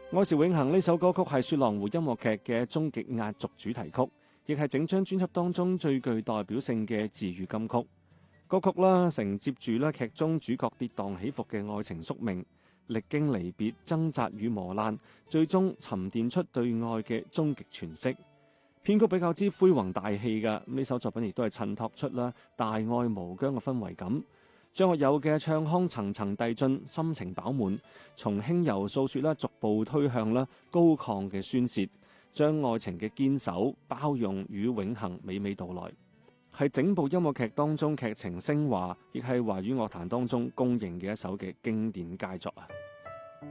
愛是永恆呢首歌曲係雪狼湖音樂劇嘅終極壓軸主題曲，亦係整張專輯當中最具代表性嘅治癒金曲。歌曲啦承接住啦劇中主角跌宕起伏嘅愛情宿命，歷經離別、掙扎與磨難，最終沉澱出對愛嘅終極詮釋。編曲比較之恢宏大氣嘅，呢首作品亦都係襯托出啦大愛無疆嘅氛圍感。張學友嘅唱腔層層遞進，心情飽滿，從輕柔訴說啦，逐步推向啦高亢嘅宣泄，將愛情嘅堅守、包容與永恆娓娓道來，係整部音樂劇當中劇情升華，亦係華語樂壇當中公認嘅一首嘅經典佳作啊！